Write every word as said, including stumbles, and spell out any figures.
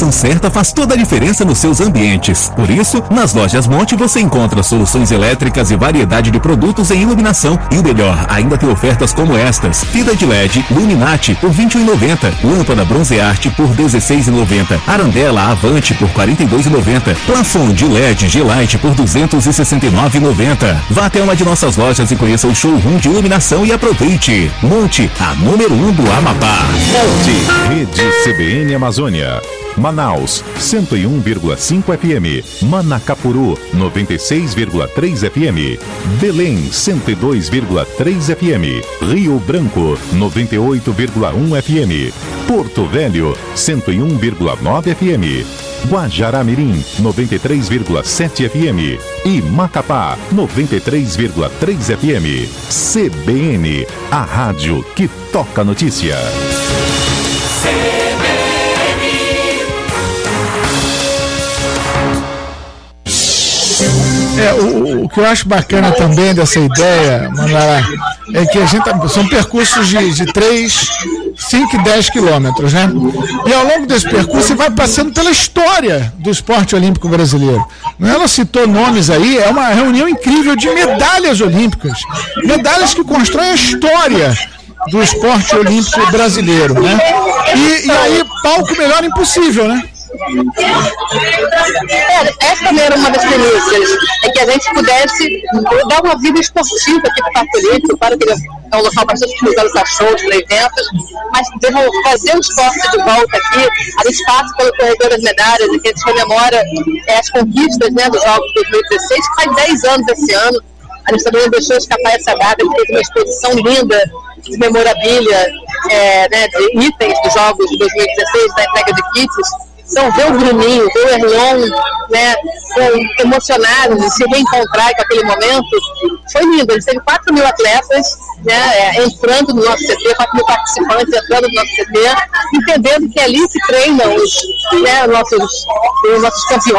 iluminação certa faz toda a diferença nos seus ambientes. Por isso, nas lojas Monte você encontra soluções elétricas e variedade de produtos em iluminação. E o melhor, ainda tem ofertas como estas: fita de L E D Luminati por vinte e um reais e noventa centavos, lâmpada Bronze Art por dezesseis reais e noventa centavos, Arandela Avante por quarenta e dois reais e noventa centavos, plafond de L E D G-Lite por duzentos e sessenta e nove reais e noventa centavos. Vá até uma de nossas lojas e conheça o showroom de iluminação e aproveite. Monte, a número um do Amapá. Monte, Rede C B N Amazônia. Manaus, cento e um vírgula cinco F M. Manacapuru, noventa e seis vírgula três F M. Belém, cento e dois vírgula três F M. Rio Branco, noventa e oito vírgula um F M. Porto Velho, cento e um vírgula nove F M. Guajará-Mirim, noventa e três vírgula sete F M. E Macapá, noventa e três vírgula três F M. C B N, a rádio que toca notícia. É, o, o que eu acho bacana também dessa ideia, Manuela, é que a gente são percursos de, de três, cinco e dez quilômetros, né? E ao longo desse percurso você vai passando pela história do esporte olímpico brasileiro. Ela citou nomes aí, é uma reunião incrível de medalhas olímpicas, medalhas que constroem a história do esporte olímpico brasileiro, né? E, e aí, palco melhor impossível, né? É, essa também era uma das premissas, é que a gente pudesse dar uma vida esportiva aqui para o Parque Olímpico. Claro que ele é um local bastante utilizado para shows, para eventos, mas fazer o esporte de volta aqui. A gente passa pelo corredor das medalhas, e que a gente comemora é, as conquistas, né, dos Jogos de dois mil e dezesseis, que faz dez anos esse ano. A gente também não deixou escapar essa data, a gente fez uma exposição linda de memorabilia, é, né, de itens dos Jogos de dois mil e dezesseis, da entrega de kits. Então, ver o Bruninho, ver o Erlon, né, emocionados de se reencontrar com aquele momento, foi lindo. A gente teve quatro mil atletas, né, é, entrando no nosso C T, quatro mil participantes entrando no nosso C T, entendendo que ali se treinam os, né, nossos, os nossos campeões.